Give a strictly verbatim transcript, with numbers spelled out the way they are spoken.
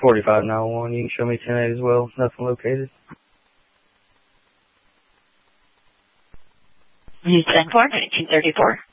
forty-five nine one. You can show me ten eight as well. Nothing located. You ten four, nineteen thirty-four.